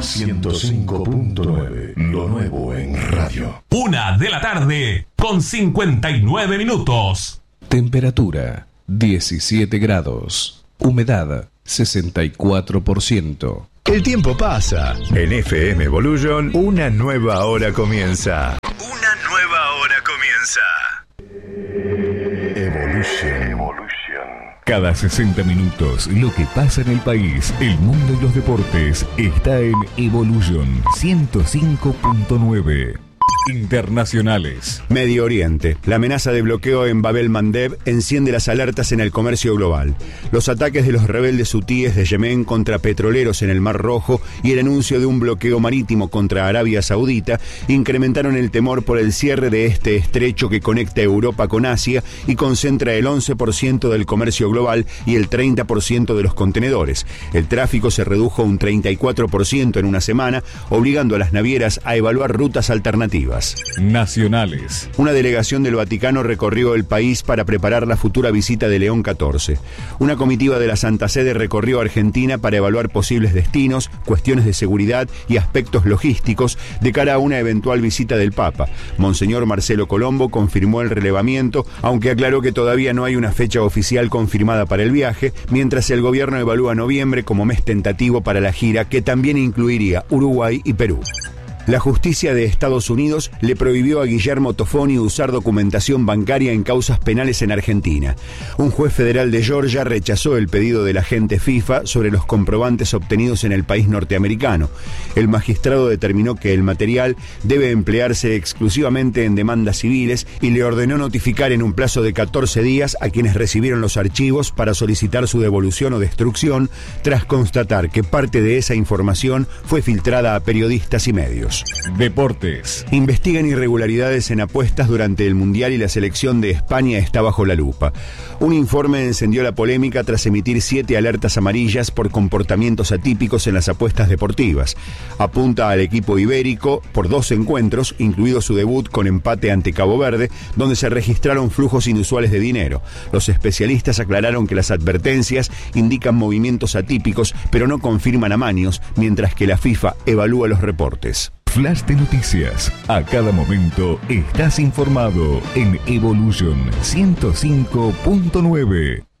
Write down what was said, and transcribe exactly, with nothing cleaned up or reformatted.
ciento cinco punto nueve, lo nuevo en radio. Una de la tarde, con cincuenta y nueve minutos. Temperatura, diecisiete grados. Humedad, sesenta y cuatro por ciento. El tiempo pasa. En F M Evolution, una nueva hora comienza. Una nueva hora comienza. Evolution. Cada sesenta minutos, lo que pasa en el país, el mundo y los deportes está en Evolution ciento cinco punto nueve. Internacionales. Medio Oriente. La amenaza de bloqueo en Bab el-Mandeb enciende las alertas en el comercio global. Los ataques de los rebeldes hutíes de Yemen contra petroleros en el Mar Rojo y el anuncio de un bloqueo marítimo contra Arabia Saudita incrementaron el temor por el cierre de este estrecho que conecta Europa con Asia y concentra el once por ciento del comercio global y el treinta por ciento de los contenedores. El tráfico se redujo un treinta y cuatro por ciento en una semana, obligando a las navieras a evaluar rutas alternativas. Nacionales. Una delegación del Vaticano recorrió el país para preparar la futura visita de León catorce. Una comitiva de la Santa Sede recorrió Argentina para evaluar posibles destinos, cuestiones de seguridad y aspectos logísticos de cara a una eventual visita del Papa. Monseñor Marcelo Colombo confirmó el relevamiento, aunque aclaró que todavía no hay una fecha oficial confirmada para el viaje, mientras el gobierno evalúa noviembre como mes tentativo para la gira, que también incluiría Uruguay y Perú. La justicia de Estados Unidos le prohibió a Guillermo Tofoni usar documentación bancaria en causas penales en Argentina. Un juez federal de Georgia rechazó el pedido del agente FIFA sobre los comprobantes obtenidos en el país norteamericano. El magistrado determinó que el material debe emplearse exclusivamente en demandas civiles y le ordenó notificar en un plazo de catorce días a quienes recibieron los archivos para solicitar su devolución o destrucción, tras constatar que parte de esa información fue filtrada a periodistas y medios. Deportes. Investigan irregularidades en apuestas durante el Mundial y la selección de España está bajo la lupa. Un informe encendió la polémica tras emitir siete alertas amarillas por comportamientos atípicos en las apuestas deportivas. Apunta al equipo ibérico por dos encuentros, incluido su debut con empate ante Cabo Verde, donde se registraron flujos inusuales de dinero. Los especialistas aclararon que las advertencias indican movimientos atípicos, pero no confirman amaños, mientras que la FIFA evalúa los reportes. Flash de noticias. A cada momento estás informado en Evolution ciento cinco punto nueve.